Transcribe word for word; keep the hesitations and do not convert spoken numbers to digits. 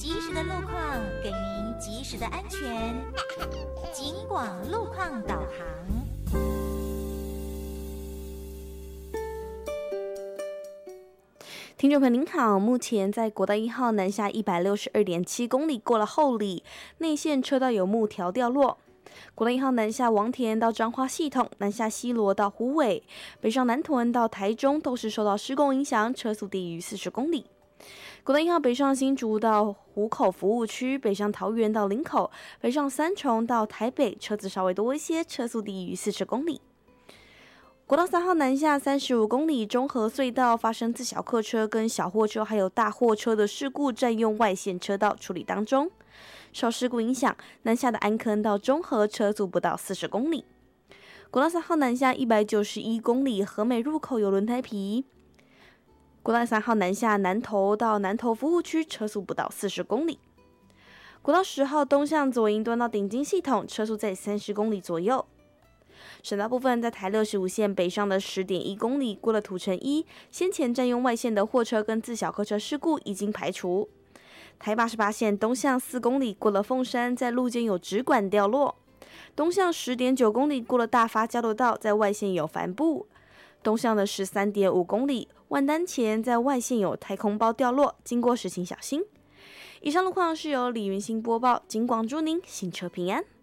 及时的路况，给您及时的安全。警广路况导航。 听众朋友您好，目前在国道一号南下一百六十二点七公里，过了后里，内线车道有木条掉落。国道一号南下王田到彰化系统，南下西螺到虎尾，北上南屯到台中都是受到施工影响，车速低于四十公里。国道一号北上新竹到湖口服务区，北上桃园到林口，北上三重到台北，车子稍微多一些，车速低于四十公里。国道三号南下三十五公里，中和隧道发生自小客车跟小货车还有大货车的事故，占用外线车道处理当中。受事故影响，南下的安坑到中和车速不到四十公里。国道三号南下一百九十一公里，和美入口有轮胎皮。国道三号南下南投到南投服务区，车速不到四十公里。国道十号东向左营端到顶金系统，车速在三十公里左右。省道部分，在台六十五线北上的十点一公里，过了土城一，先前占用外线的货车跟自小客车事故已经排除。台八十八线东向四公里，过了凤山，在路肩有直管掉落。东向十点九公里，过了大发交流道，在外线有帆布。东向的十三点五公里，万丹前在外线有太空包掉落，经过时请小心。以上路况是由李云欣播报，警广祝您行车平安。